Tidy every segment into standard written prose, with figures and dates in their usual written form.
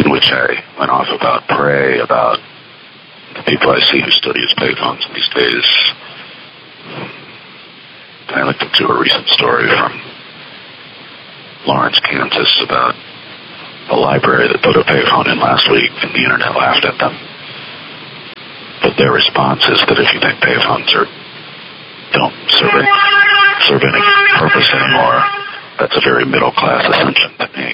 in which I went off about Prey, about the people I see who still use payphones these days. I looked into a recent story from Lawrence, Kansas about a library that put a payphone in last week, and the internet laughed at them. But their response is that if you think payphones don't serve any purpose anymore, that's a very middle-class assumption to me.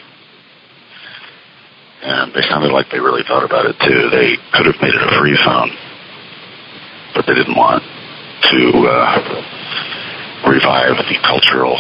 And they sounded like they really thought about it, too. They could have made it a free phone, but they didn't want to revive the cultural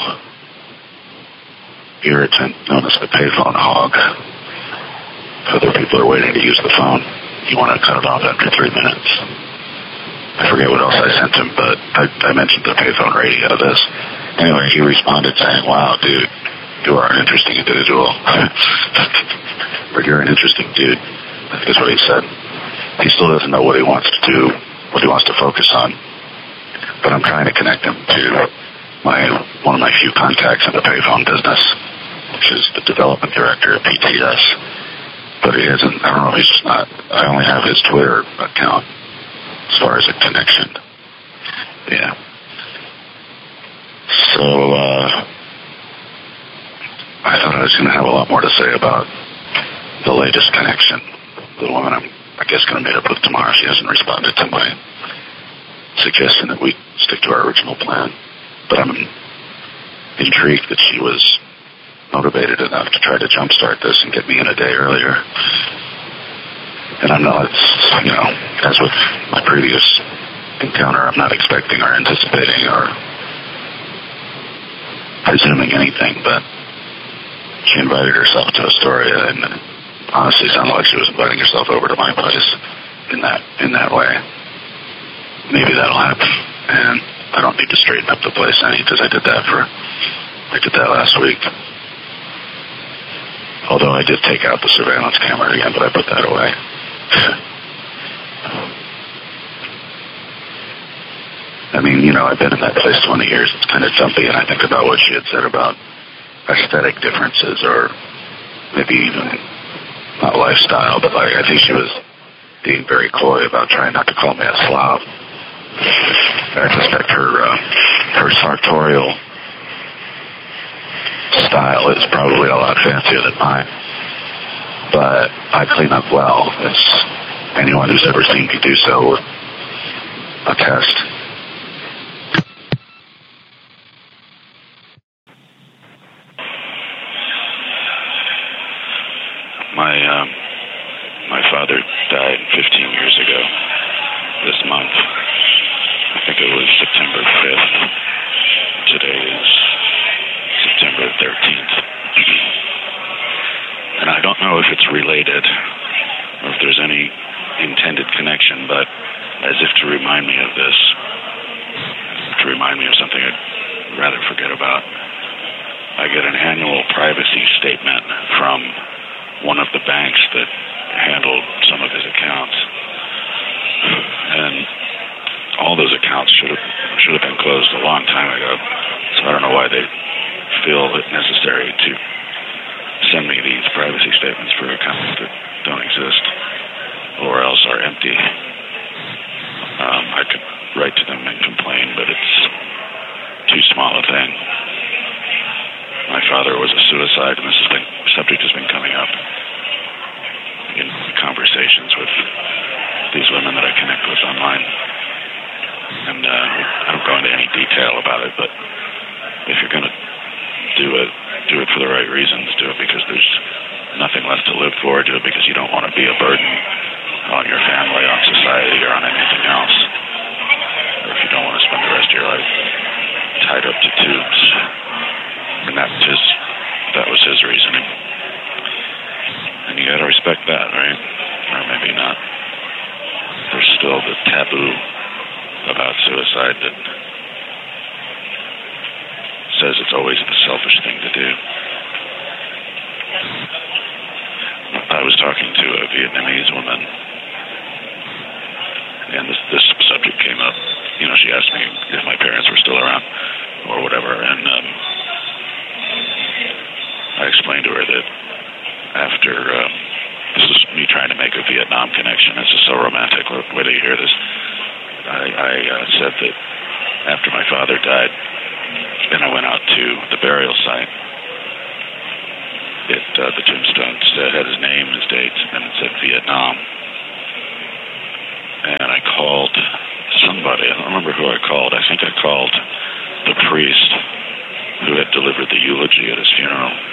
irritant known as the payphone hog. Other people are waiting to use the phone. You want to cut it off after 3 minutes. I forget what else I sent him, but I mentioned the payphone radio of this. Anyway, he responded saying, "Wow, dude, you are an interesting individual." Or "You're an interesting dude," I think is what he said. He still doesn't know what he wants to do, what he wants to focus on. But I'm trying to connect him to one of my few contacts in the payphone business, which is the development director at PTS. But he isn't, I don't know, he's just not, I only have his Twitter account as far as a connection. Yeah. So, I thought I was going to have a lot more to say about the latest connection. The woman I'm, I guess, going to meet up with tomorrow. She hasn't responded to my suggestion that we stick to our original plan. But I'm intrigued that she was motivated enough to try to jumpstart this and get me in a day earlier. And I'm not, as with my previous encounter, I'm not expecting or anticipating or presuming anything, but she invited herself to Astoria, and it honestly sounded like she was inviting herself over to my place in that way. Maybe that'll happen, and I don't need to straighten up the place any, because I did that last week. Although I did take out the surveillance camera again, but I put that away. I mean, I've been in that place 20 years. It's kind of jumpy, and I think about what she had said about aesthetic differences, or maybe even not lifestyle, but I think she was being very coy about trying not to call me a slob. I suspect her sartorial style is probably a lot fancier than mine, but I clean up well, as anyone who's ever seen me do so would attest. My father died 15 years ago this month. I think it was September 5th. Today is September 13th. And I don't know if it's related or if there's any intended connection, but as if to remind me of this, to remind me of something I'd rather forget about, I get an annual privacy statement from one of the banks that handled some of his accounts. And all those accounts should have been closed a long time ago. So I don't know why they feel it necessary to send me these privacy statements for accounts that don't exist or else are empty. I could write to them and complain, but it's too small a thing. My father was a suicide, and this subject has been coming up in conversations with these women that I connect with online. And I don't go into any detail about it, but if you're going to do it for the right reasons. Do it because there's nothing left to live for. Do it because you don't want to be a burden on your family, on society, or on anything else. Or if you don't want to spend the rest of your life tied up to tubes. And that was his reasoning. And you gotta respect that, right? Or maybe not. There's still the taboo about suicide that says it's always the selfish thing to do. I was talking to a Vietnamese woman, and this subject came up. She asked me if my parents were still around or whatever, and I explained to her that after this is trying to make a Vietnam connection. This is so romantic. Wait till you hear this. I said that after my father died, and I went out to the burial site, the tombstone had his name, his dates, and it said Vietnam. And I called somebody. I don't remember who I called. I think I called the priest who had delivered the eulogy at his funeral.